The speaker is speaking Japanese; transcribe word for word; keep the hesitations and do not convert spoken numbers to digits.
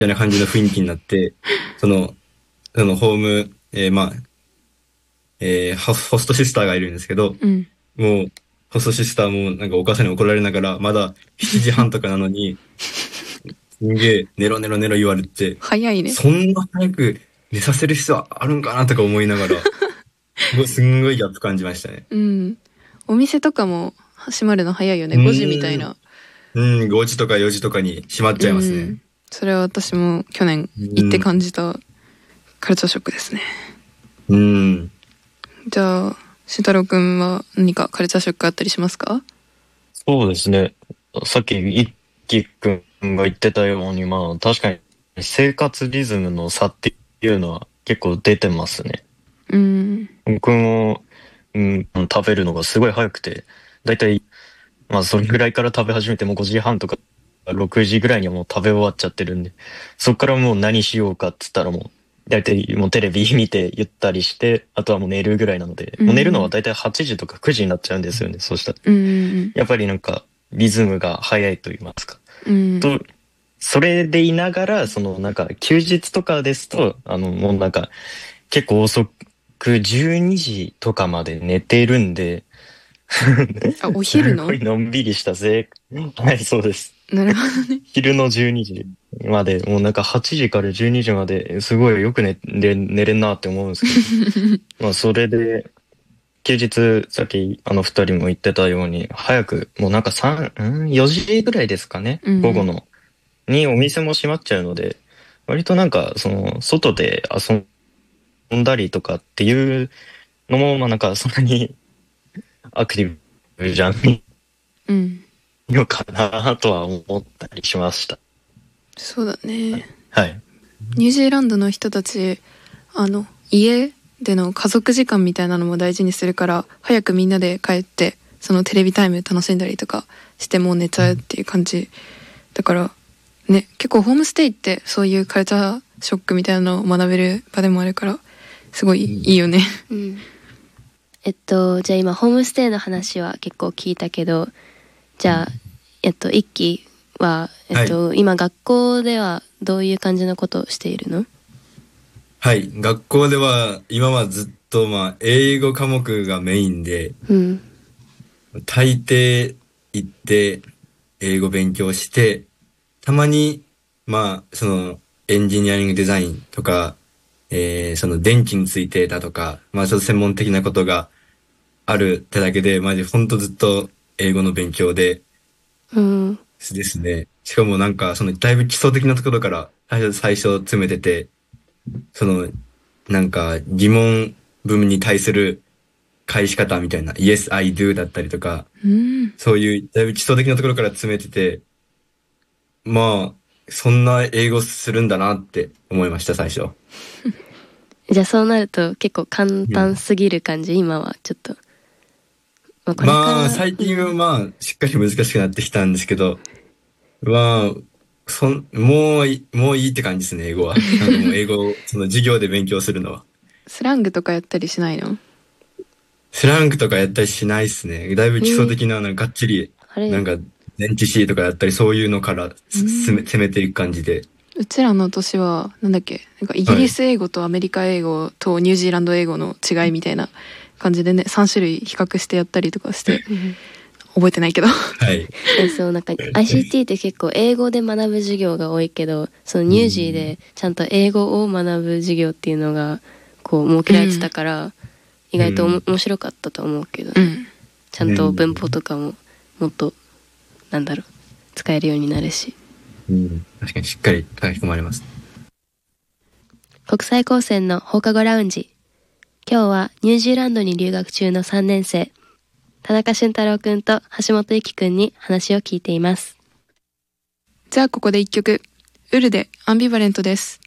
たいな感じの雰囲気になって、その、そのホーム、えー、まあ、えー、ホホストシスターがいるんですけど、 うん。 もう、ホストシスターもなんかお母さんに怒られながら、まだしちじはんとかなのに、すんげえ、ネロネロネロ言われて、 早いね。 そんな早く寝させる必要あるんかなとか思いながら、すごい、すんごいギャップ感じましたね。 うん。お店とかも閉まるの早いよね。 うごじみたいーん。 な。 うん、ごじとかよじとかに閉まっうちゃいますね。 ん。それは私も去年う行って感ん。 じたカルチャーショックですね。 うん。 じゃあ、慎太郎くんは何かカルチャーショックあったりしますか？ そうですね。さっき一輝くんが言ってたように、まあ確かに生活リズムの差っていうのは結構出てますね。 うん。 僕も、うん、食べるのがすごい早くて、だいたい、まあそれぐらいから食べ始めてもうごじはんとかろくじぐらいにはもう食べ終わっちゃってるんで、そっからもう何しようかっつったらもう、だいたいもうテレビ見てゆったりして、あとはもう寝るぐらいなので、 うんもう寝るのはだいたいはちじとかくじになっちゃうんですよね、そうしたら。 うん。 やっぱりなんかリズムが早いと言いますか。 うん。 と、それでいながら、そのなんか休日とかですと、あのもうなんか結構遅くじゅうにじとかまで寝てるんで、 あ、お昼すの？ ごいのんびりしたせい、はい、そうです。 なるほどね。 昼のじゅうにじまで、もうなんかはちじからじゅうにじまですごいよく寝れ、寝れんなって思うんですけど、まあそれで、休日、さっきあの二人も言ってたように、早く、もうなんかさん、ん ?よ 時ぐらいですかね、 うん。 午後の。にお店も閉まっちゃうので、割となんか、その、外で遊んだりとかっていうのも、まあなんかそんなにアクティブじゃんうん。 のかなとは思ったりしました。 そうだね。 はい。 ニュージーランドの人たち、あの、家での家族時間みたいなのも大事にするから、早くみんなで帰って、そのテレビタイム楽しんだりとかしてもう寝ちゃうっていう感じ。だから、ね、結構ホームステイってそういうカルチャーショックみたいなのを学べる場でもあるから、すごいいいよね。 うん。えっと、じゃあ今ホームステイの話は結構聞いたけど、じゃあ、えっと、一期は、えっと、はい、今学校ではどういう感じのことをしているの？ はい、学校では今はずっとまあ英語科目がメインで、 うん、 大抵行って英語勉強して、たまにまあそのエンジニアリングデザインとか、えー、その電気についてだとか、まあちょっと専門的なことがあるってだけで、マジほんとずっと英語の勉強で、 うん、 ですね。しかもなんかそのだいぶ基礎的なところから最初最初詰めてて、そのなんか疑問文に対する返し方みたいな Yes, I do だったりとか、 うん、 そういうだいぶ基礎的なところから詰めてて、まあそんな英語するんだなって思いました最初。 じゃあそうなると結構簡単すぎる感じ、うん、今はちょっと、 まあ、これからまあ最近はまあしっかり難しくなってきたんですけど、まあそんもういもういいって感じですね英語は。なんかもう英語をその授業で勉強するのは。 スラングとかやったりしないの？ スラングとかやったりしないっすね。だいぶ基礎的な、なんかがっちり、なんか、前置詞とかやったり、そういうのから攻め、攻めていく感じで。 うちらの年は、なんだっけ、なんかイギリス英語とアメリカ英語とニュージーランド英語の違いみたいな感じでね、さん種類比較してやったりとかして、覚えてないけど。 はい。 そう、なんか アイシーティー って結構英語で学ぶ授業が多いけど、そのニュージーでちゃんと英語を学ぶ授業っていうのが、こう設けられてたから、うん意外とおも、うん、面白かったと思うけど、ねうん、ちゃんと文法とかももっとなんだろう使えるようになるし、 うん、確かにしっかり書き込まれます。 国際高専の放課後ラウンジ、今日はニュージーランドに留学中のさんねん生田中俊太郎くんと橋本ゆきくんに話を聞いています。 じゃあここで一曲、ウルでアンビバレントです。